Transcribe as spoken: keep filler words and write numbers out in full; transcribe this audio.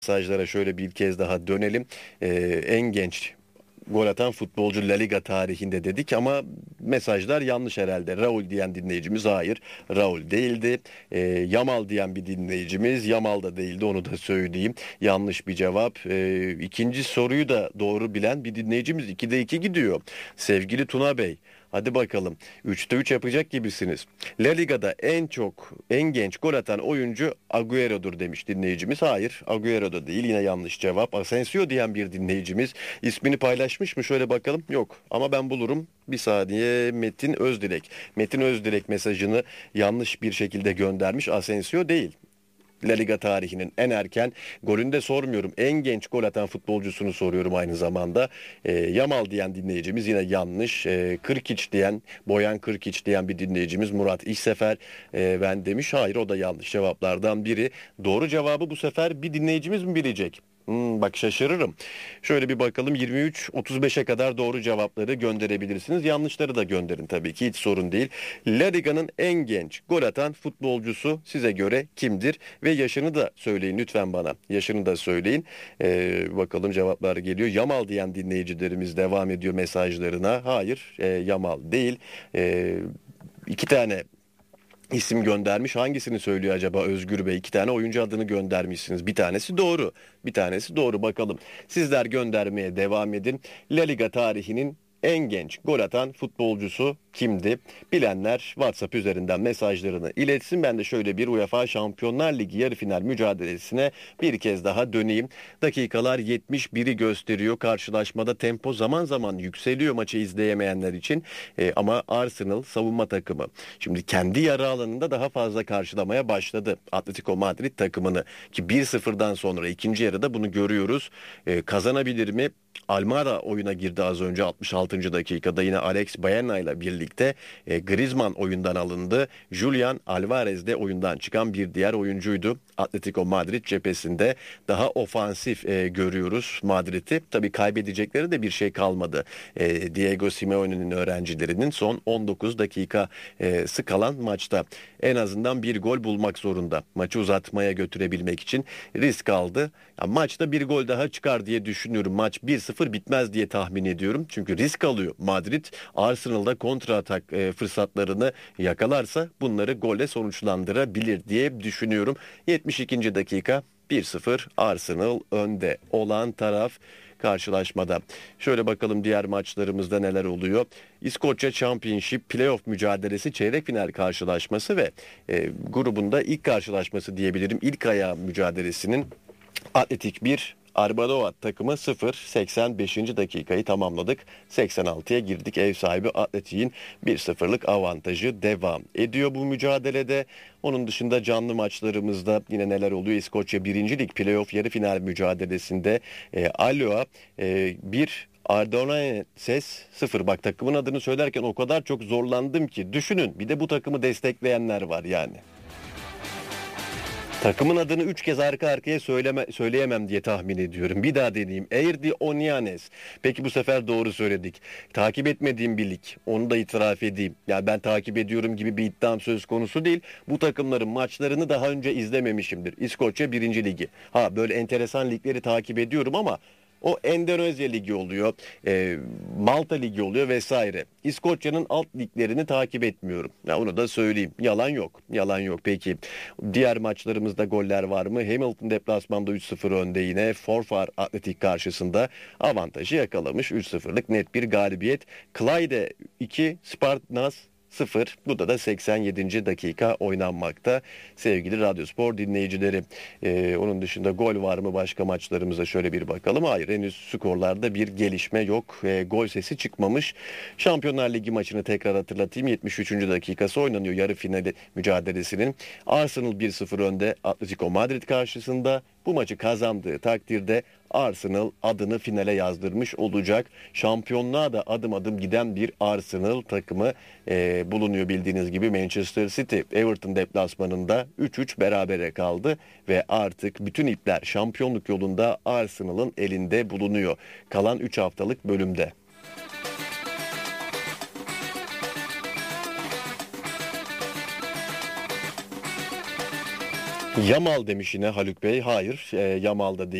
Mesajlara şöyle bir kez daha dönelim. Ee, en genç gol atan futbolcu La Liga tarihinde dedik ama mesajlar yanlış herhalde. Raul diyen dinleyicimiz hayır, Raul değildi. Ee, Yamal diyen bir dinleyicimiz Yamal da değildi, onu da söyleyeyim. Yanlış bir cevap. Ee, ikinci soruyu da doğru bilen bir dinleyicimiz ikide iki gidiyor. Sevgili Tuna Bey. Hadi bakalım. üçte üç yapacak gibisiniz. La Liga'da en çok, en genç gol atan oyuncu Agüero'dur demiş dinleyicimiz. Hayır, Agüero da değil. Yine yanlış cevap. Asensio diyen bir dinleyicimiz. İsmini paylaşmış mı? Şöyle bakalım. Yok. Ama ben bulurum. Bir saniye. Metin Özdilek. Metin Özdilek mesajını yanlış bir şekilde göndermiş. Asensio değil. La Liga tarihinin en erken golünü de sormuyorum. En genç gol atan futbolcusunu soruyorum aynı zamanda. E, Yamal diyen dinleyicimiz yine yanlış. E, Kırkiç diyen, Boyan Kırkiç diyen bir dinleyicimiz Murat İşsefer e, ben demiş. Hayır, o da yanlış cevaplardan biri. Doğru cevabı bu sefer bir dinleyicimiz mi bilecek? Hmm, bak şaşırırım. Şöyle bir bakalım, yirmi üç otuz beşe kadar doğru cevapları gönderebilirsiniz. Yanlışları da gönderin tabii ki, hiç sorun değil. La Liga'nın en genç gol atan futbolcusu size göre kimdir? Ve yaşını da söyleyin lütfen bana. Yaşını da söyleyin. Ee, bakalım cevaplar geliyor. Yamal diyen dinleyicilerimiz devam ediyor mesajlarına. Hayır, e, Yamal değil. E, iki tane İsim göndermiş. Hangisini söylüyor acaba Özgür Bey? İki tane oyuncu adını göndermişsiniz. Bir tanesi doğru. Bir tanesi doğru. Bakalım. Sizler göndermeye devam edin. La Liga tarihinin en genç gol atan futbolcusu kimdi? Bilenler WhatsApp üzerinden mesajlarını iletsin. Ben de şöyle bir UEFA Şampiyonlar Ligi yarı final mücadelesine bir kez daha döneyim. Dakikalar yetmiş biri gösteriyor. Karşılaşmada tempo zaman zaman yükseliyor maçı izleyemeyenler için. E, ama Arsenal savunma takımı şimdi kendi yarı alanında daha fazla karşılamaya başladı Atletico Madrid takımını, ki bir sıfırdan sonra ikinci yarıda bunu görüyoruz. E, kazanabilir mi? Almada oyuna girdi az önce altmış altıncı dakikada, yine Alex Baena ile birlikte e, Griezmann oyundan alındı. Julian Alvarez de oyundan çıkan bir diğer oyuncuydu. Atletico Madrid cephesinde daha ofansif e, görüyoruz Madrid'i. Tabii kaybedecekleri de bir şey kalmadı. E, Diego Simeone'nin öğrencilerinin son on dokuz dakikası kalan maçta en azından bir gol bulmak zorunda. Maçı uzatmaya götürebilmek için risk aldı. Ya, maçta bir gol daha çıkar diye düşünüyorum. Maç bir sıfır bitmez diye tahmin ediyorum. Çünkü risk alıyor Madrid. Arsenal'da kontra atak e, fırsatlarını yakalarsa bunları golle sonuçlandırabilir diye düşünüyorum. yetmiş ikinci dakika, bir sıfır Arsenal önde olan taraf karşılaşmada. Şöyle bakalım diğer maçlarımızda neler oluyor. İskoçya Championship playoff mücadelesi çeyrek final karşılaşması ve e, grubunda ilk karşılaşması diyebilirim. İlk ayağı mücadelesinin Atletik bir, Arbeloa takımı sıfır. seksen beşinci dakikayı tamamladık. seksen altıya girdik. Ev sahibi Atletik'in bir sıfırlık avantajı devam ediyor bu mücadelede. Onun dışında canlı maçlarımızda yine neler oluyor? İskoçya birinci Lig playoff yarı final mücadelesinde e, Alloa e, bir, Ardonases sıfır. Bak, takımın adını söylerken o kadar çok zorlandım ki. Düşünün, bir de bu takımı destekleyenler var yani. Takımın adını üç kez arka arkaya söyleme, söyleyemem diye tahmin ediyorum. Bir daha deneyeyim. Erdi Onyanes. Peki bu sefer doğru söyledik. Takip etmediğim bir lig. Onu da itiraf edeyim. Ya ben takip ediyorum gibi bir iddiam söz konusu değil. Bu takımların maçlarını daha önce izlememişimdir. İskoçya birinci Ligi. Ha, böyle enteresan ligleri takip ediyorum ama o Endonezya Ligi oluyor, e, Malta Ligi oluyor vesaire. İskoçya'nın alt liglerini takip etmiyorum. Ya onu da söyleyeyim. Yalan yok. Yalan yok. Peki diğer maçlarımızda goller var mı? Hamilton deplasmanda üç sıfır önde yine. Forfar Atletik karşısında avantajı yakalamış. üç sıfırlık net bir galibiyet. Clyde iki, Spartas sıfır. Burada da seksen yedinci dakika oynanmakta sevgili Radyospor dinleyicileri. Ee, onun dışında gol var mı başka maçlarımıza, şöyle bir bakalım. Hayır, henüz skorlarda bir gelişme yok. Ee, gol sesi çıkmamış. Şampiyonlar Ligi maçını tekrar hatırlatayım. yetmiş üçüncü dakikası oynanıyor yarı finali mücadelesinin. Arsenal bir sıfır önde Atletico Madrid karşısında. Bu maçı kazandığı takdirde Arsenal adını finale yazdırmış olacak. Şampiyonluğa da adım adım giden bir Arsenal takımı e, bulunuyor bildiğiniz gibi. Manchester City Everton deplasmanında üç üç berabere kaldı ve artık bütün ipler şampiyonluk yolunda Arsenal'ın elinde bulunuyor. Kalan üç haftalık bölümde. Yamal demiş yine Haluk Bey. Hayır, e, Yamal da değil.